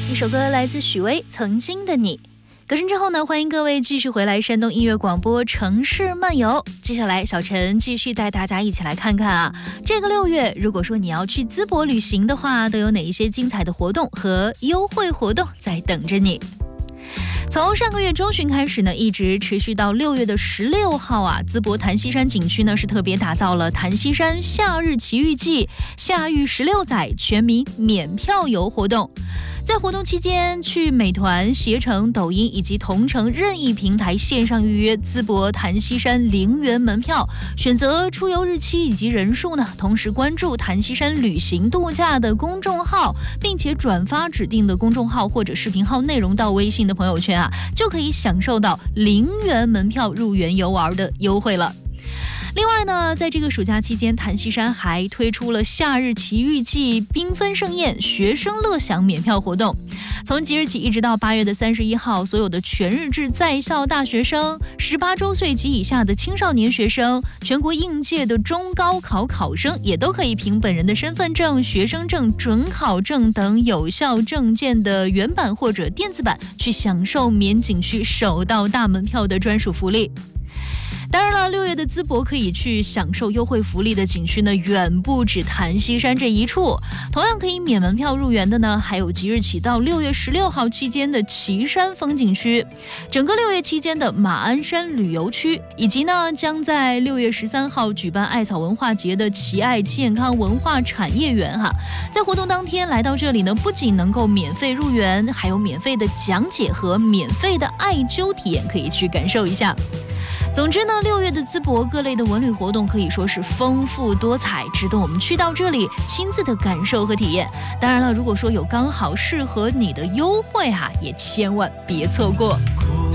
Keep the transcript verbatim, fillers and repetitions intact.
一首歌来自许巍《曾经的你》。歌声之后呢，欢迎各位继续回来山东音乐广播城市漫游。接下来小陈继续带大家一起来看看啊，这个六月如果说你要去淄博旅行的话，都有哪一些精彩的活动和优惠活动在等着你。从上个月中旬开始呢，一直持续到六月的十六号啊，淄博檀溪山景区呢是特别打造了檀溪山夏日奇遇记夏遇十六载全民免票游活动。在活动期间，去美团、携程、抖音以及同城任意平台线上预约淄博檀溪山零元门票，选择出游日期以及人数呢，同时关注檀溪山旅行度假的公众号，并且转发指定的公众号或者视频号内容到微信的朋友圈啊，就可以享受到零元门票入园游玩的优惠了。另外呢，在这个暑假期间，檀溪山还推出了夏日奇遇记缤纷盛宴学生乐享免票活动。从即日起一直到八月的三十一号，所有的全日制在校大学生、十八周岁及以下的青少年学生、全国应届的中高考考生，也都可以凭本人的身份证、学生证、准考证等有效证件的原版或者电子版，去享受免景区手到大门票的专属福利。当然了，六月的淄博可以去享受优惠福利的景区呢，远不止檀溪山这一处。同样可以免门票入园的呢，还有即日起到六月十六号期间的岐山风景区，整个六月期间的马鞍山旅游区，以及呢将在六月十三号举办艾草文化节的奇爱健康文化产业园哈。在活动当天来到这里呢，不仅能够免费入园，还有免费的讲解和免费的艾灸体验可以去感受一下。总之呢，六月的淄博各类的文旅活动可以说是丰富多彩，值得我们去到这里亲自的感受和体验。当然了，如果说有刚好适合你的优惠哈、啊，也千万别错过。